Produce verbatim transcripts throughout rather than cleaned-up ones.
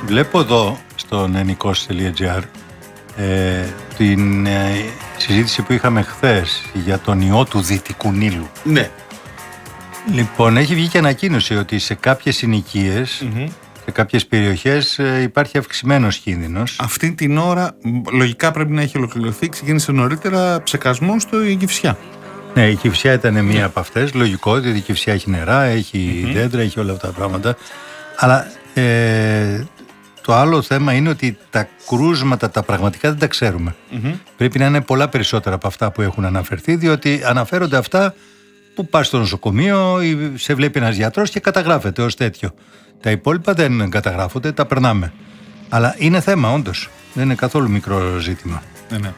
Βλέπω εδώ στο νενικός τελεία τζι άρ ε, την ε, συζήτηση που είχαμε χθες για τον ιό του Δυτικού Νείλου. Ναι. Λοιπόν, έχει βγει και ανακοίνωση ότι σε κάποιες συνοικίες, mm-hmm. σε κάποιες περιοχές ε, υπάρχει αυξημένος κίνδυνος. Αυτή την ώρα λογικά πρέπει να έχει ολοκληρωθεί. Ξεκίνησε νωρίτερα ψεκασμό στο Κηφισιά. Ναι, η Κηφισιά ήταν μία από αυτές. Λογικό, ότι η Κηφισιά έχει νερά, έχει mm-hmm. δέντρα, έχει όλα αυτά τα πράγματα. Αλλά ε, το άλλο θέμα είναι ότι τα κρούσματα, τα πραγματικά δεν τα ξέρουμε. Mm-hmm. Πρέπει να είναι πολλά περισσότερα από αυτά που έχουν αναφερθεί, διότι αναφέρονται αυτά που πας στο νοσοκομείο ή σε βλέπει ένας γιατρός και καταγράφεται ως τέτοιο. Τα υπόλοιπα δεν καταγράφονται, τα περνάμε. Αλλά είναι θέμα όντως. Δεν είναι καθόλου μικρό ζήτημα. Ναι, ναι.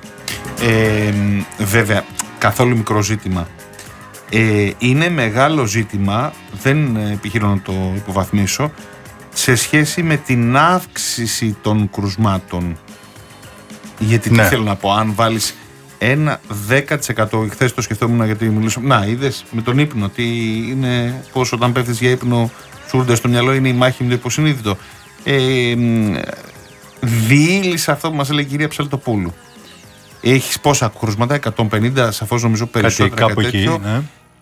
Ε, βέβαια, καθόλου μικρό ζήτημα. Ε, είναι μεγάλο ζήτημα, δεν επιχειρώ να το υποβαθμίσω, σε σχέση με την αύξηση των κρουσμάτων. Γιατί τι ναι. θέλω να πω, αν βάλεις ένα δέκα τοις εκατό, χθες το σκεφτόμουν γιατί μιλήσαμε, να είδες με τον ύπνο, τι είναι, πώς όταν πέφτεις για ύπνο σου έρχονται στο μυαλό, είναι η μάχη με το υποσυνείδητο. Ε, διήλυσε αυτό που μας έλεγε η κυρία Ψαλτοπούλου. Έχεις πόσα κρούσματα, εκατόν πενήντα, σαφώς νομίζω περισσότερα, κάπου εκεί, ναι.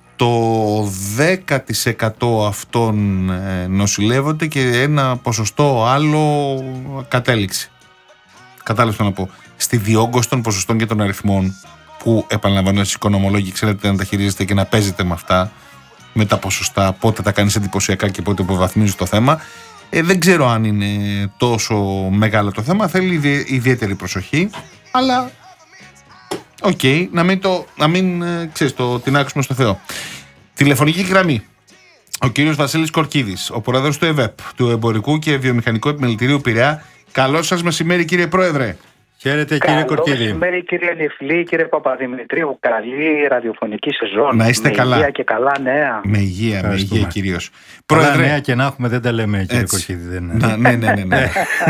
Το δέκα τοις εκατό αυτών ε, νοσηλεύονται και ένα ποσοστό άλλο κατέληξε. Κατάλαβα να πω. Στη διόγκωση των ποσοστών και των αριθμών, που επαναλαμβάνω εσείς οικονομολόγοι ξέρετε να τα χειρίζεστε και να παίζετε με αυτά, με τα ποσοστά, πότε τα κάνεις εντυπωσιακά και πότε υποβαθμίζεις το θέμα, ε, δεν ξέρω αν είναι τόσο μεγάλο το θέμα, θέλει ιδιαίτερη προσοχή, αλλά οκ, okay, να μην, το, να μην ε, ξέρεις, το τεινάξουμε στο Θεό. Τηλεφωνική γραμμή. Ο κύριος Βασίλης Κορκίδης, ο πρόεδρος του ΕΒΕΠ, του Εμπορικού και Βιομηχανικού Επιμελητηρίου Πειραιά. Καλό σας μεσημέρι, κύριε Πρόεδρε. Χαίρετε, κύριε Κορκίδη. Καλό μεσημέρι, κύριε Νιφλή, κύριε Παπαδημητρίου. Καλή ραδιοφωνική σεζόν. Να είστε με καλά. Με υγεία και καλά νέα. Με υγεία, με υγεία κυρίως. Πρόεδρε. Καλά νέα και να έχουμε, δεν τα λέμε, κύριε Έτσι. Κορκίδη. Δεν είναι. Να, ναι, ναι, ναι. ναι. ναι.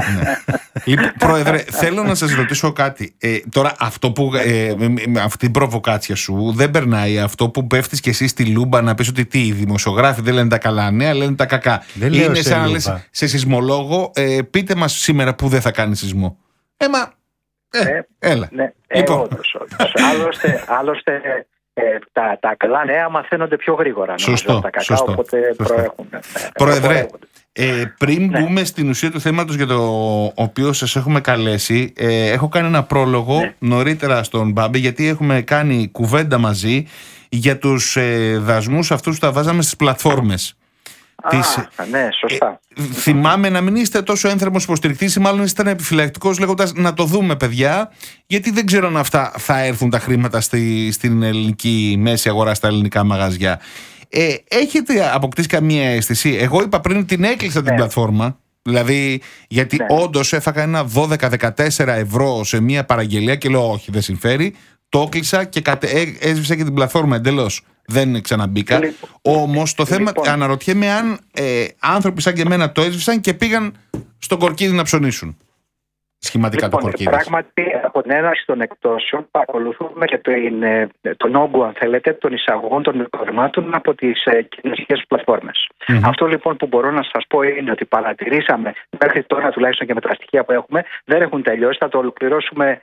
Λοιπόν, Πρόεδρε, θέλω να σας ρωτήσω κάτι. Ε, τώρα, αυτό που, ε, με αυτή την προβοκάτσια σου δεν περνάει. Αυτό που πέφτεις και εσύ στη λούμπα να πεις ότι τι, οι δημοσιογράφοι δεν λένε τα καλά νέα, λένε τα κακά. Δεν είναι σαν να λες σε σεισμολόγο, ε, πείτε μας σήμερα που δεν θα κάνει σεισμό. Ε, μα, Ε, ναι, έλα. Ναι, λοιπόν. ε, όντως, όντως. Άλλωστε, άλλωστε ε, τα, τα καλά νέα μαθαίνονται πιο γρήγορα. Σωστό, νομίζω, τα κακά, σωστό, οπότε σωστό. προέχουν. Πρόεδρε, ε, πριν ναι. μπούμε στην ουσία του θέματος για το οποίο σας έχουμε καλέσει, ε, έχω κάνει ένα πρόλογο ναι. νωρίτερα στον Μπάμπη, γιατί έχουμε κάνει κουβέντα μαζί για τους ε, δασμούς αυτούς που τα βάζαμε στις πλατφόρμες. Α, της... ναι, σωστά. Ε, θυμάμαι να μην είστε τόσο ένθερμος υποστηρικτής, ή μάλλον ήσταν επιφυλακτικός λέγοντας να το δούμε, παιδιά, γιατί δεν ξέρω αν αυτά θα έρθουν τα χρήματα στη, στην ελληνική μέση αγορά, στα ελληνικά μαγαζιά. Ε, έχετε αποκτήσει καμία αίσθηση? Εγώ είπα πριν την έκλεισα ναι. την πλατφόρμα. Δηλαδή, γιατί ναι. όντως έφαγα ένα δώδεκα με δεκατέσσερα ευρώ σε μια παραγγελία και λέω όχι, δεν συμφέρει. Το έκλεισα και κατε... έσβησα και την πλατφόρμα εντελώς. Δεν ξαναμπήκα. Λοιπόν, Όμως το θέμα, λοιπόν. αναρωτιέμαι αν ε, άνθρωποι σαν και εμένα το έσβησαν και πήγαν στον Κορκίδη να ψωνίσουν. Σχηματικά λοιπόν, το Κορκίδη. Πράγματι, από την έναρξη των εκτόσεων παρακολουθούμε και τον, τον όγκο, αν θέλετε, των εισαγωγών των μικροδημάτων από τις ε, κοινωνικές πλατφόρμες. Mm-hmm. Αυτό λοιπόν που μπορώ να σας πω είναι ότι παρατηρήσαμε μέχρι τώρα, τουλάχιστον και με τα στοιχεία που έχουμε, δεν έχουν τελειώσει. Θα το ολοκληρώσουμε.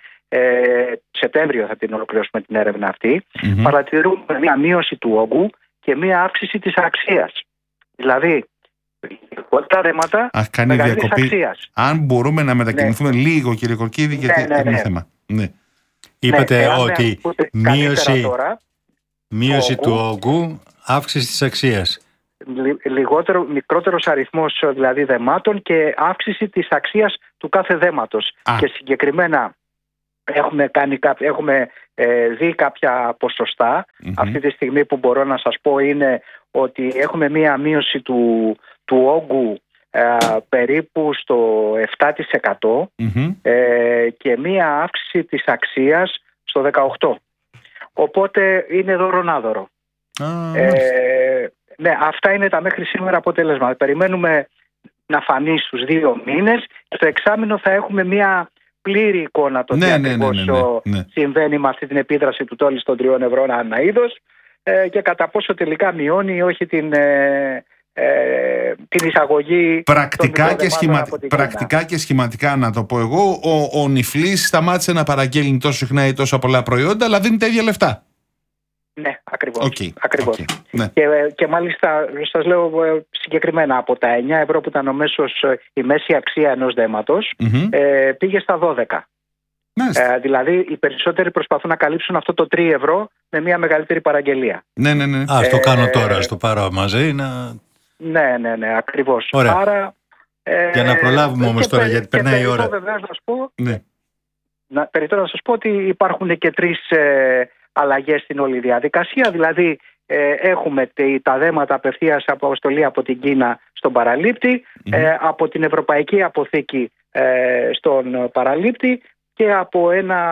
Ε, Σεπτέμβριο θα την ολοκληρώσουμε την έρευνα αυτή. Mm-hmm. Παρατηρούμε μια μείωση του όγκου και μια αύξηση της αξίας. Δηλαδή, λιγότερα ρέματα μεγαλύτερης αξίας. Αν μπορούμε να μετακινηθούμε ναι. λίγο, κύριε Κορκίδη, γιατί ναι, ναι, ναι. είναι θέμα. Ναι. Είπατε ναι, ότι μείωση, τώρα, μείωση του όγκου, αύξηση της αξίας. Λιγότερο, μικρότερος αριθμός δηλαδή δεμάτων και αύξηση της αξίας του κάθε δέματος. Α. Και συγκεκριμένα Έχουμε, κάνει, έχουμε ε, δει κάποια ποσοστά. Mm-hmm. Αυτή τη στιγμή που μπορώ να σας πω είναι ότι έχουμε μία μείωση του, του όγκου ε, περίπου στο επτά τοις εκατό mm-hmm. ε, και μία αύξηση της αξίας στο δεκαοκτώ τοις εκατό. Οπότε είναι δωρονάδωρο. Ah, ε, ναι, αυτά είναι τα μέχρι σήμερα αποτέλεσμα. Περιμένουμε να φανεί στους δύο μήνες και στο εξάμηνο θα έχουμε μία πλήρη εικόνα το ναι, τι ναι, ακριβώς ναι, ναι, ναι, ναι. συμβαίνει με αυτή την επίδραση του τόλης των τριών ευρώ ανά είδος ε, και κατά πόσο τελικά μειώνει ή όχι την, ε, ε, την εισαγωγή πρακτικά και, σχημα... πρακτικά και σχηματικά, να το πω εγώ, ο, ο Νιφλής σταμάτησε να παραγγέλνει τόσο συχνά ή τόσα πολλά προϊόντα, αλλά δίνει τα ίδια λεφτά. Ναι, ακριβώς. Okay, ακριβώς. Okay, ναι. Και, και μάλιστα σας λέω συγκεκριμένα, από τα εννιά ευρώ που ήταν ο μέσος, η μέση αξία ενός δέματος, mm-hmm. ε, πήγε στα δώδεκα. Ε, δηλαδή οι περισσότεροι προσπαθούν να καλύψουν αυτό το τρία ευρώ με μια μεγαλύτερη παραγγελία. Ναι, ναι, ναι. Α, το ε, κάνω τώρα, στο πάρω μαζί. Να... Ναι, ναι, ναι, ακριβώς. Ωραία. Άρα, ε, για να προλάβουμε όμως τώρα, γιατί περνάει η ώρα. Βεβαίως, να σας πω, ναι. να, περιττώ να σας πω ότι υπάρχουν και τρεις ε, αλλαγές στην όλη διαδικασία. Δηλαδή ε, έχουμε τα δέματα απευθείας αποστολή από την Κίνα στον παραλήπτη, mm-hmm. ε, από την Ευρωπαϊκή Αποθήκη ε, στον παραλήπτη και από, ένα,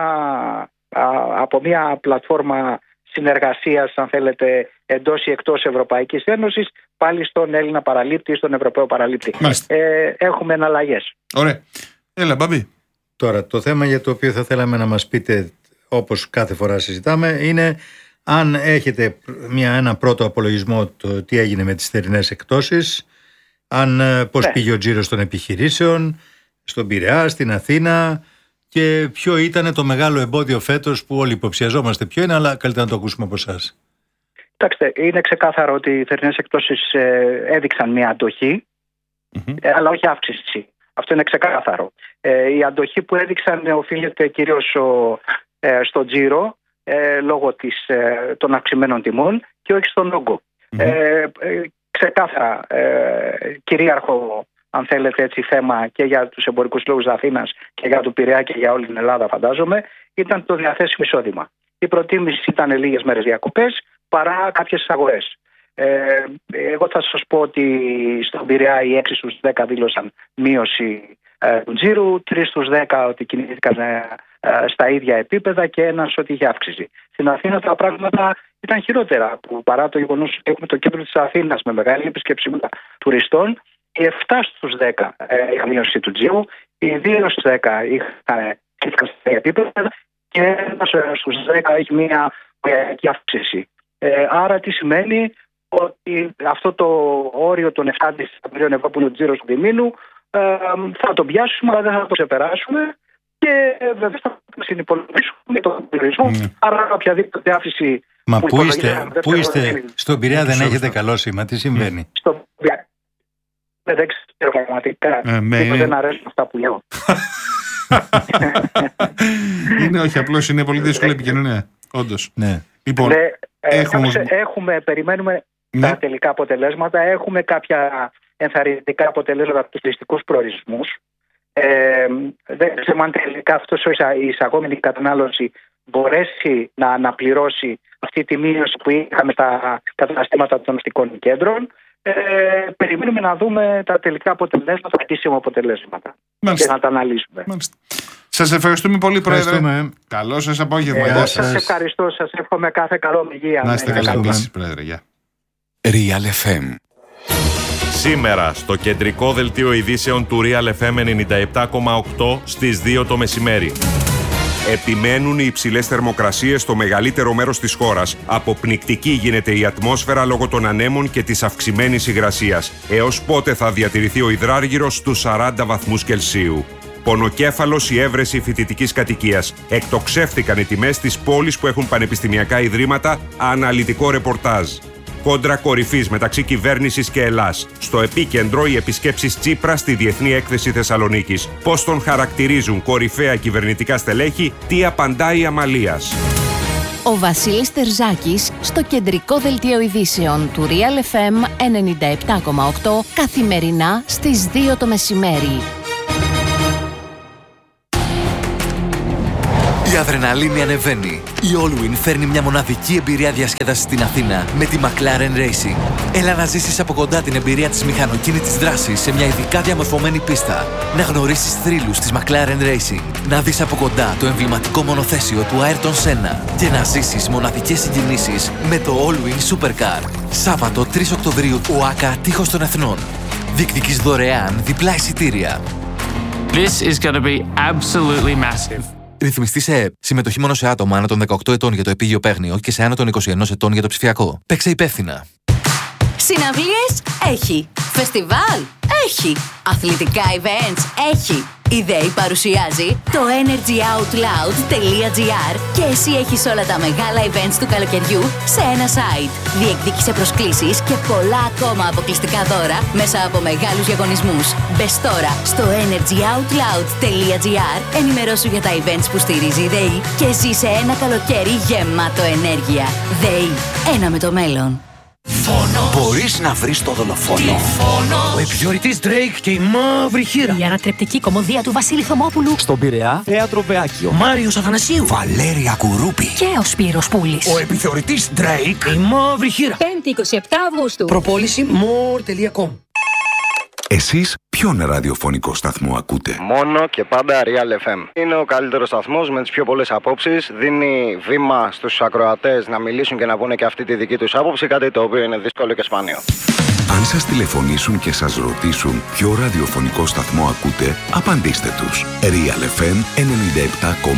α, από μια πλατφόρμα συνεργασίας, αν θέλετε, εντός ή εκτός Ευρωπαϊκής Ένωσης, πάλι στον Έλληνα παραλήπτη ή στον Ευρωπαίο παραλήπτη. Ε, έχουμε εναλλαγές. Ωραία. Έλα, Μπαμπή. Τώρα, το θέμα για το οποίο θα θέλαμε να μας πείτε, όπως κάθε φορά συζητάμε, είναι αν έχετε μια, ένα πρώτο απολογισμό το τι έγινε με τις θερινές εκτόσεις, αν, πώς ναι. πήγε ο τζίρος των επιχειρήσεων, στον Πειραιά, στην Αθήνα, και ποιο ήταν το μεγάλο εμπόδιο φέτος που όλοι υποψιαζόμαστε ποιο είναι, αλλά καλύτερα να το ακούσουμε από εσάς. Κοιτάξτε, είναι ξεκάθαρο ότι οι θερινές εκτόσεις ε, έδειξαν μια αντοχή, mm-hmm. ε, αλλά όχι αύξηση. Αυτό είναι ξεκάθαρο. Ε, η αντοχή που έδειξαν οφείλεται κυρίως ο, ε, στο τζίρο, ε, λόγω της, ε, των αυξημένων τιμών και όχι στον όγκο. Mm-hmm. Ε, ε, ξεκάθαρα ε, κυρίαρχο, αν θέλετε έτσι, θέμα και για τους εμπορικούς λόγους Αθήνας και για του Πειραιά και για όλη την Ελλάδα, φαντάζομαι, ήταν το διαθέσιμο εισόδημα. Η προτίμηση ήταν λίγες μέρες διακοπές παρά κάποιες αγορές. Ε, εγώ θα σας πω ότι στον Πειραιά οι έξι στους δέκα δήλωσαν μείωση ε, του τζίρου, τρεις στους δέκα ότι κινήθηκαν ε, ε, στα ίδια επίπεδα και ένας ότι είχε αύξηση. Στην Αθήνα τα πράγματα ήταν χειρότερα, που παρά το γεγονός ότι έχουμε το κέντρο της Αθήνας με μεγάλη επίσκεψη τουριστών, οι επτά στους δέκα ε, είχαν μείωση του τζίρου, οι δύο στους δέκα είχαν στα επίπεδα και ένας στους δέκα έχει μια γοιακή αύξηση. Ε, άρα τι σημαίνει? Ότι αυτό το όριο των επτά δισεκατομμυρίων ευρώ που είναι ο τζίρος του διμήνου ε, θα το πιάσουμε, αλλά δεν θα το ξεπεράσουμε και ε, βέβαια θα το συνυπολογίσουμε το τουρισμό. Mm. Άρα οποιαδήποτε αύξηση. Μα πού είστε, πού είστε στον Πειραιά δεν έχετε καλό σήμα, τι συμβαίνει? Mm. Στο Πειραιά δεν ξέρω πραγματικά, ε, με... δεν αρέσουν αυτά που λέω. Είναι όχι, απλώς είναι πολύ δύσκολη επικοινωνία, όντως. Ναι. Λοιπόν, ναι, έχουμε... έχουμε, περιμένουμε ναι. τα τελικά αποτελέσματα, έχουμε κάποια ενθαρρυντικά αποτελέσματα από τους τουριστικούς προορισμούς. Ε, δεν ξέρουμε αν τελικά αυτός η εισαγόμενη κατανάλωση μπορέσει να αναπληρώσει αυτή τη μείωση που είχαμε στα καταστήματα των αστικών κέντρων. Ε, περιμένουμε να δούμε τα τελικά αποτελέσματα, τα επίσημα αποτελέσματα. Μάλιστα. Και να τα αναλύσουμε. Μάλιστα. Σας ευχαριστούμε πολύ, Πρόεδρε. Καλό σας απόγευμα. Εγώ σας ευχαριστώ. Σας εύχομαι κάθε καλό με υγεία. Να είστε καλά, Πρόεδρε. Γεια. Real εφ εμ. Σήμερα στο κεντρικό δελτίο ειδήσεων του Real εφ εμ ενενήντα επτά κόμμα οκτώ στις δύο το μεσημέρι. Επιμένουν οι υψηλές θερμοκρασίες στο μεγαλύτερο μέρος της χώρας. Αποπνικτική γίνεται η ατμόσφαιρα λόγω των ανέμων και της αυξημένης υγρασίας. Έως πότε θα διατηρηθεί ο υδράργυρος στους σαράντα βαθμούς Κελσίου. Πονοκέφαλος η έβρεση φοιτητικής κατοικίας. Εκτοξεύτηκαν οι τιμές στις πόλεις που έχουν πανεπιστημιακά ιδρύματα. Αναλυτικό ρεπορτάζ. Κόντρα κορυφής μεταξύ κυβέρνησης και Ελλάς. Στο επίκεντρο οι επισκέψεις Τσίπρα στη Διεθνή Έκθεση Θεσσαλονίκης. Πώς τον χαρακτηρίζουν κορυφαία κυβερνητικά στελέχη, τι απαντάει η Αμαλίας. Ο Βασίλης Τερζάκης στο κεντρικό δελτίο ειδήσεων του Real εφ εμ ενενήντα επτά κόμμα οκτώ καθημερινά στις δύο το μεσημέρι. Η αδρεναλίνη ανεβαίνει. Η Allwyn φέρνει μια μοναδική εμπειρία διασκέδασης στην Αθήνα με τη McLaren Racing. Έλα να ζήσεις από κοντά την εμπειρία της μηχανοκίνητης δράσης σε μια ειδικά διαμορφωμένη πίστα. Να γνωρίσεις θρύλους της McLaren Racing. Να δεις από κοντά το εμβληματικό μονοθέσιο του Ayrton Senna. Και να ζήσεις μοναδικές συγκινήσεις με το Allwyn Supercar. Σάββατο τρεις Οκτωβρίου, ΟΑΚΑ Τείχος των Εθνών. Διεκδικείς δωρεάν διπλά εισιτήρια. This is going to be absolutely massive. Ρυθμιστή σε ΕΕΠ. Συμμετοχή μόνο σε άτομα άνω των δεκαοκτώ ετών για το επίγειο παίγνιο και σε άνω των είκοσι ένα ετών για το ψηφιακό. Παίξε υπεύθυνα. Συναυλίες? Έχει. Φεστιβάλ? Έχει. Αθλητικά events? Έχει. Η ΔΕΗ παρουσιάζει το energyoutloud.gr και εσύ έχεις όλα τα μεγάλα events του καλοκαιριού σε ένα site. Διεκδίκησε προσκλήσεις και πολλά ακόμα αποκλειστικά δώρα μέσα από μεγάλους διαγωνισμούς. Μπες τώρα στο energyoutloud.gr, ενημερώσου για τα events που στηρίζει η ΔΕΗ και ζήσε ένα καλοκαίρι γεμάτο ενέργεια. ΔΕΗ, ένα με το μέλλον. Φόνο. Μπορείς να βρεις το δολοφόνο. Ο επιθεωρητής Drake και η μαύρη χείρα. Η ανατρεπτική κομμωδία του Βασίλη Θωμόπουλου. Στον Πειραιά, θέατρο Βεάκιο. Μάριος Αθανασίου. Βαλέρια Κουρούπη. Και ο Σπύρος Πούλης. Ο επιθεωρητής Drake, η μαύρη χείρα. πέμπτη εικοστή επτά Αυγούστου. Προπόληση more τελεία com. Εσείς ποιον ραδιοφωνικό σταθμό ακούτε? Μόνο και πάντα Real εφ εμ. Είναι ο καλύτερος σταθμός με τις πιο πολλές απόψεις. Δίνει βήμα στους ακροατές να μιλήσουν και να πούνε και αυτή τη δική τους άποψη, κάτι το οποίο είναι δύσκολο και σπάνιο. Αν σας τηλεφωνήσουν και σας ρωτήσουν ποιο ραδιοφωνικό σταθμό ακούτε, απαντήστε τους. Real εφ εμ ενενήντα επτά κόμμα